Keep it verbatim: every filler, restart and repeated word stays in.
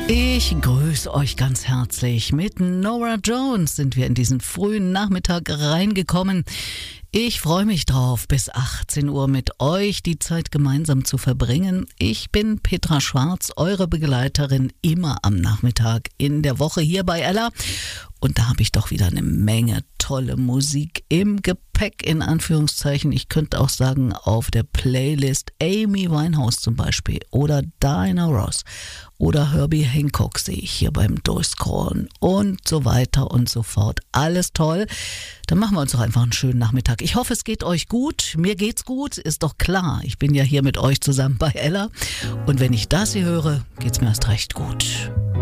Ich grüße euch ganz herzlich. Mit Norah Jones sind wir in diesen frühen Nachmittag reingekommen. Ich freue mich drauf, bis achtzehn Uhr mit euch die Zeit gemeinsam zu verbringen. Ich bin Petra Schwarz, eure Begleiterin immer am Nachmittag in der Woche hier bei Ella. Und da habe ich doch wieder eine Menge tolle Musik im Gepäck, in Anführungszeichen. Ich könnte auch sagen, auf der Playlist Amy Winehouse zum Beispiel oder Diana Ross oder Herbie Hancock sehe ich hier beim Durchscrollen und so weiter und so fort. Alles toll. Dann machen wir uns doch einfach einen schönen Nachmittag. Ich hoffe, es geht euch gut. Mir geht's gut, ist doch klar. Ich bin ja hier mit euch zusammen bei Ella. Und wenn ich das hier höre, geht's mir erst recht gut.